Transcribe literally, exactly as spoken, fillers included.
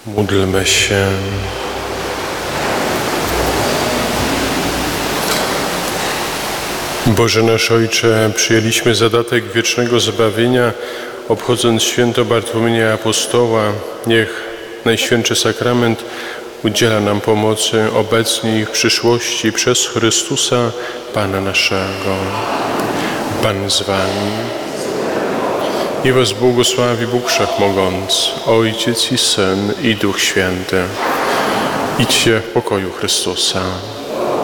Módlmy się. Boże nasz Ojcze, przyjęliśmy zadatek wiecznego zbawienia, obchodząc święto Bartłomieja Apostoła. Niech Najświętszy Sakrament udziela nam pomocy obecnie i w przyszłości przez Chrystusa, Pana naszego. Pan z wami. I was błogosławi Bóg Wszechmogący, Ojciec i Syn i Duch Święty. Idźcie w pokoju Chrystusa.